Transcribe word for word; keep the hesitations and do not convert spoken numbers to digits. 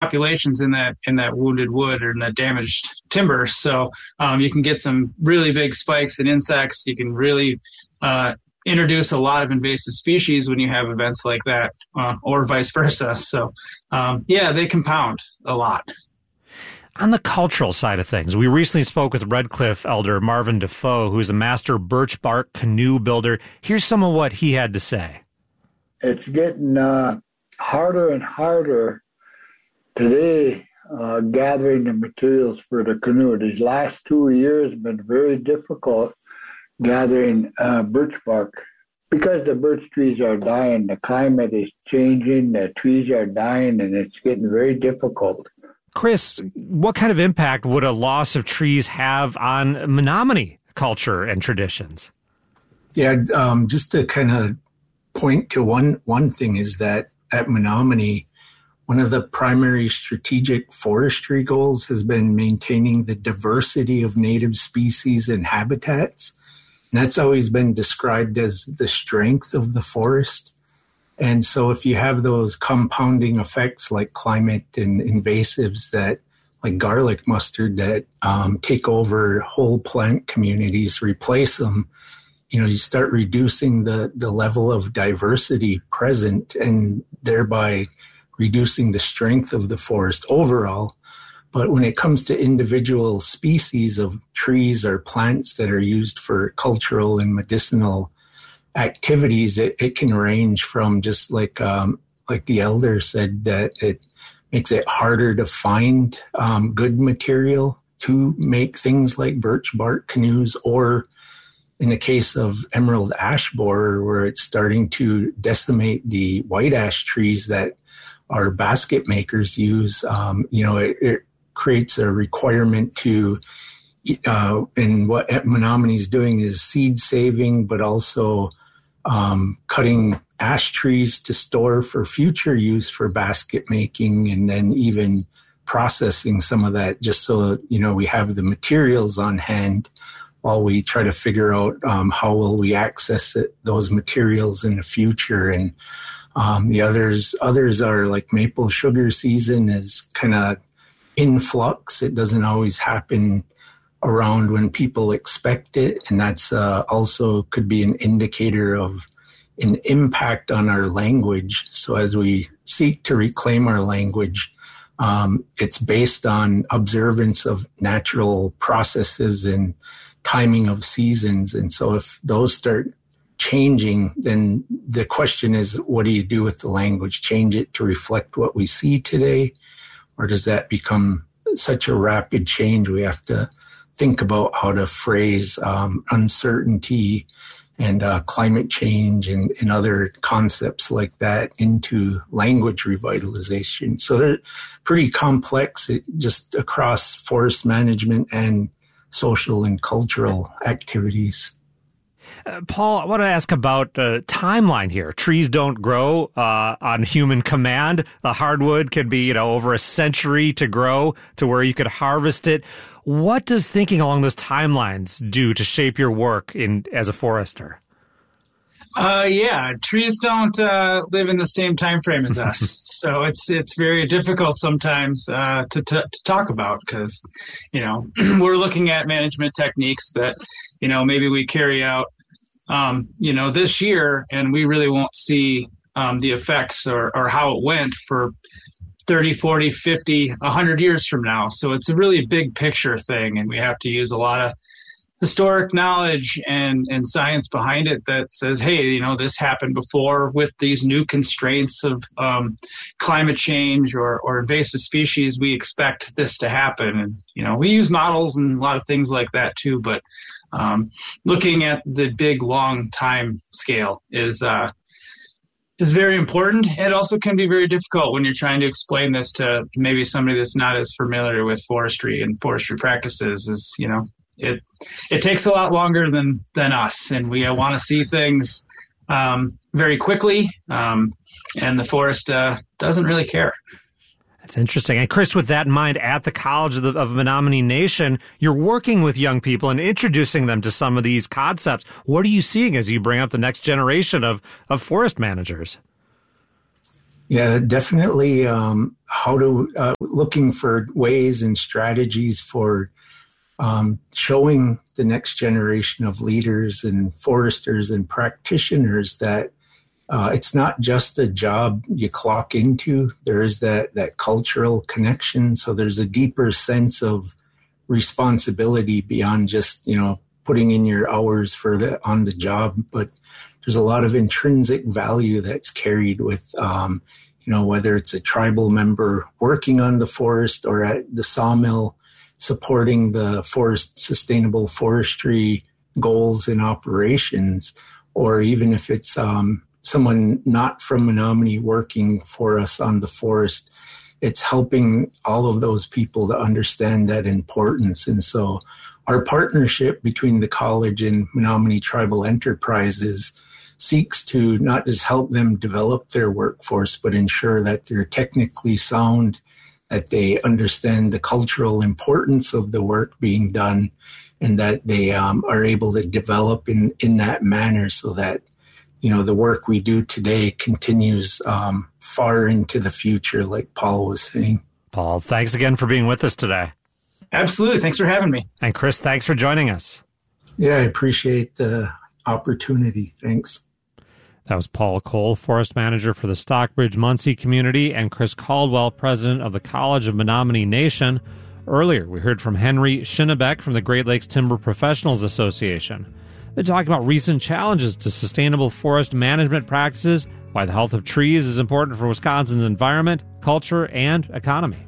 populations in that in that wounded wood or in that damaged timber. So um, you can get some really big spikes in insects. You can really uh, introduce a lot of invasive species when you have events like that, uh, or vice versa. So um, yeah, they compound a lot. On the cultural side of things, we recently spoke with Red Cliff elder Marvin Defoe, who's a master birch bark canoe builder. Here's some of what he had to say. It's getting uh, harder and harder today uh, gathering the materials for the canoe. These last two years have been very difficult gathering uh, birch bark because the birch trees are dying. The climate is changing, the trees are dying, and it's getting very difficult. Chris, what kind of impact would a loss of trees have on Menominee culture and traditions? Yeah, um, just to kind of point to one one thing is that at Menominee, one of the primary strategic forestry goals has been maintaining the diversity of native species and habitats. And that's always been described as the strength of the forest. And so if you have those compounding effects like climate and invasives that, like garlic mustard, that um, take over whole plant communities, replace them, you know, you start reducing the, the level of diversity present and thereby reducing the strength of the forest overall. But when it comes to individual species of trees or plants that are used for cultural and medicinal activities, it, it can range from just like um, like the elder said, that it makes it harder to find um, good material to make things like birch bark canoes, or in the case of emerald ash borer, where it's starting to decimate the white ash trees that our basket makers use, um, you know, it, it creates a requirement to, uh, and what Menominee is doing is seed saving, but also um, cutting ash trees to store for future use for basket making, and then even processing some of that just so, you know, we have the materials on hand while we try to figure out um, how will we access it, those materials in the future. And um, the others, others are like maple sugar season is kind of in flux. It doesn't always happen around when people expect it. And that's uh, also could be an indicator of an impact on our language. So as we seek to reclaim our language, um, it's based on observance of natural processes and timing of seasons. And so if those start changing, then the question is, what do you do with the language? Change it to reflect what we see today? Or does that become such a rapid change we have to think about how to phrase um, uncertainty and uh, climate change and, and other concepts like that into language revitalization? So they're pretty complex it, just across forest management and social and cultural activities. Uh, Paul, I want to ask about the uh, timeline here. Trees don't grow uh, on human command. The hardwood can be, you know, over a century to grow to where you could harvest it. What does thinking along those timelines do to shape your work in as a forester? Uh, yeah, trees don't uh, live in the same time frame as us, so it's it's very difficult sometimes uh, to, to to talk about because, you know, we're looking at management techniques that, you know, maybe we carry out, um, you know, this year, and we really won't see um, the effects or or how it went for thirty, forty, fifty, one hundred years from now. So it's a really big picture thing, and we have to use a lot of historic knowledge and, and science behind it that says, hey, you know, this happened before with these new constraints of um, climate change or, or invasive species. We expect this to happen. And, you know, we use models and a lot of things like that too. But um, looking at the big, long time scale is uh, is very important. It also can be very difficult when you're trying to explain this to maybe somebody that's not as familiar with forestry and forestry practices. Is, you know, It it takes a lot longer than, than us, and we uh, want to see things um, very quickly, um, and the forest uh, doesn't really care. That's interesting. And Chris, with that in mind, at the College of, the, of Menominee Nation, you're working with young people and introducing them to some of these concepts. What are you seeing as you bring up the next generation of, of forest managers? Yeah, definitely. Um, how to uh, looking for ways and strategies for um, showing the next generation of leaders and foresters and practitioners that uh, it's not just a job you clock into. There is that that cultural connection. So there's a deeper sense of responsibility beyond just, you know, putting in your hours for the on the job, but there's a lot of intrinsic value that's carried with, um, you know, whether it's a tribal member working on the forest or at the sawmill supporting the forest sustainable forestry goals and operations, or even if it's um, someone not from Menominee working for us on the forest, it's helping all of those people to understand that importance. And so our partnership between the college and Menominee Tribal Enterprises seeks to not just help them develop their workforce, but ensure that they're technically sound, that they understand the cultural importance of the work being done, and that they um, are able to develop in, in that manner so that, you know, the work we do today continues um, far into the future, like Paul was saying. Paul, thanks again for being with us today. Absolutely. Thanks for having me. And Chris, thanks for joining us. Yeah, I appreciate the opportunity. Thanks. That was Paul Cole, Forest Manager for the Stockbridge-Munsee community, and Chris Caldwell, President of the College of Menominee Nation. Earlier, we heard from Henry Schinnebeck from the Great Lakes Timber Professionals Association. They're talking about recent challenges to sustainable forest management practices, why the health of trees is important for Wisconsin's environment, culture, and economy.